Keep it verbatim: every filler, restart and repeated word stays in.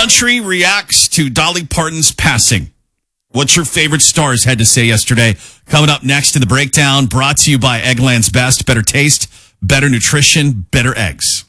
country reacts to Dolly Parton's passing. What your favorite stars had to say yesterday. Coming up next in the breakdown, brought to you by Eggland's Best. Better taste, better nutrition, better eggs.